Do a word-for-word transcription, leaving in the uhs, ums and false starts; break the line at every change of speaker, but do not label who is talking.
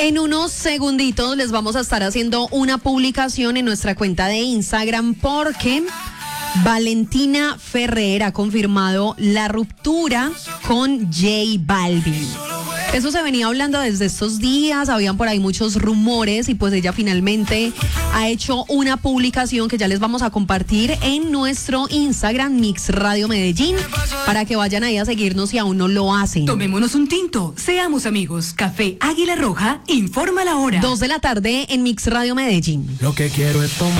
En unos segunditos les vamos a estar haciendo una publicación en nuestra cuenta de Instagram porque Valentina Ferrer ha confirmado la ruptura con J Balvin. Eso se venía hablando desde estos días, habían por ahí muchos rumores y pues ella finalmente ha hecho una publicación que ya les vamos a compartir en nuestro Instagram Mix Radio Medellín para que vayan ahí a seguirnos si aún no lo hacen.
Tomémonos un tinto, seamos amigos. Café Águila Roja informa la hora.
Dos de la tarde en Mix Radio Medellín.
Lo que quiero es tomar.